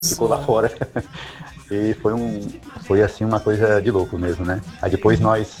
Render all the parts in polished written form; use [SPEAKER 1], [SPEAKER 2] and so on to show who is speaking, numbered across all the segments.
[SPEAKER 1] ficou lá fora. E foi assim uma coisa de louco mesmo, né? Aí depois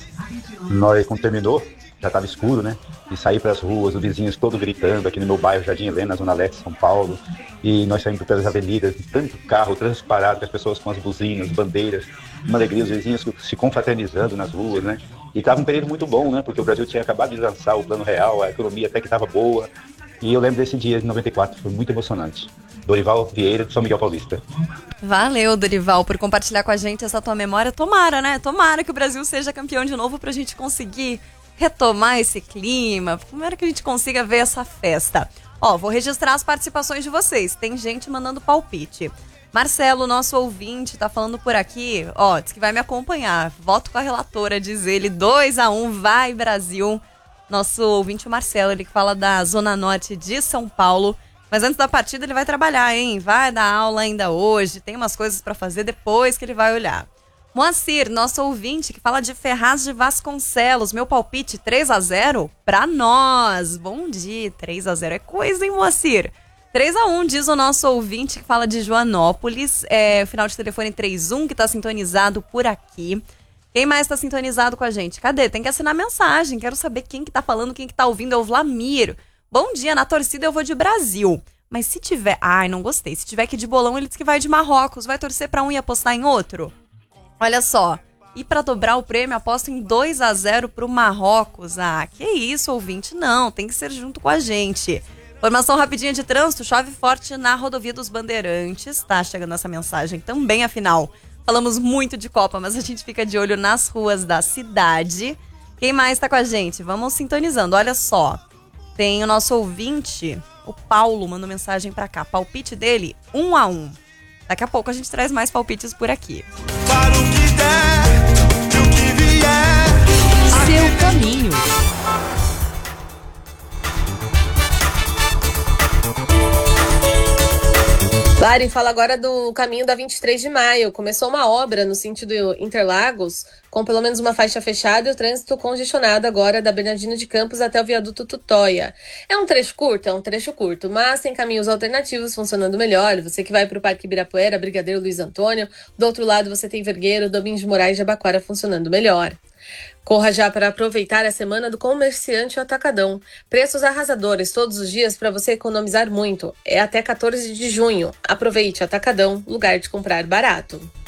[SPEAKER 1] quando terminou, já estava escuro, né? E saí para as ruas, os vizinhos todos gritando aqui no meu bairro, Jardim Helena, Zona Leste, São Paulo. E nós saímos pelas avenidas, tanto carro, trânsito parado, as pessoas com as buzinas, bandeiras, uma alegria, os vizinhos se confraternizando nas ruas, né? E estava um período muito bom, né? Porque o Brasil tinha acabado de lançar o Plano Real, a economia até que estava boa. E eu lembro desse dia de 94, foi muito emocionante. Dorival Vieira, de São Miguel Paulista.
[SPEAKER 2] Valeu, Dorival, por compartilhar com a gente essa tua memória. Tomara, né? Tomara que o Brasil seja campeão de novo pra gente conseguir retomar esse clima. Primeiro que a gente consiga ver essa festa. Ó, vou registrar as participações de vocês. Tem gente mandando palpite. Marcelo, nosso ouvinte, tá falando por aqui, ó, diz que vai me acompanhar. Voto com a relatora, diz ele, 2-1, vai Brasil. Nosso ouvinte, o Marcelo, ele que fala da Zona Norte de São Paulo. Mas antes da partida ele vai trabalhar, hein? Vai dar aula ainda hoje, tem umas coisas pra fazer depois que ele vai olhar. Moacir, nosso ouvinte, que fala de Ferraz de Vasconcelos. Meu palpite, 3-0 pra nós. Bom dia, 3-0 é coisa, hein, Moacir? 3-1, diz o nosso ouvinte que fala de Joanópolis. O final de telefone 31, que tá sintonizado por aqui. Quem mais tá sintonizado com a gente? Cadê? Tem que assinar mensagem. Quero saber quem que tá falando, quem que tá ouvindo. É o Vlamir. Bom dia, na torcida eu vou de Brasil. Mas se tiver... Ai, não gostei. Se tiver que de bolão, ele diz que vai de Marrocos. Vai torcer pra um e apostar em outro? Olha só. E pra dobrar o prêmio, aposto em 2-0 pro Marrocos. Ah, que isso, ouvinte? Não, tem que ser junto com a gente. Informação rapidinha de trânsito. Chove forte na rodovia dos Bandeirantes. Tá chegando essa mensagem também, afinal. Falamos muito de Copa, mas a gente fica de olho nas ruas da cidade. Quem mais tá com a gente? Vamos sintonizando. Olha só. Tem o nosso ouvinte, o Paulo, mandou mensagem pra cá. Palpite dele, 1-1. Daqui a pouco a gente traz mais palpites por aqui.
[SPEAKER 3] Para o que der, o que vier.
[SPEAKER 4] Seu caminho.
[SPEAKER 5] Lari, fala agora do caminho da 23 de maio. Começou uma obra no sentido Interlagos, com pelo menos uma faixa fechada e o trânsito congestionado agora da Bernardino de Campos até o viaduto Tutóia. É um trecho curto, mas tem caminhos alternativos funcionando melhor. Você que vai para o Parque Ibirapuera, Brigadeiro Luiz Antônio, do outro lado você tem Vergueiro, Domingos de Moraes e Jabaquara funcionando melhor. Corra já para aproveitar a semana do comerciante Atacadão. Preços arrasadores todos os dias para você economizar muito. É até 14 de junho. Aproveite Atacadão, lugar de comprar barato.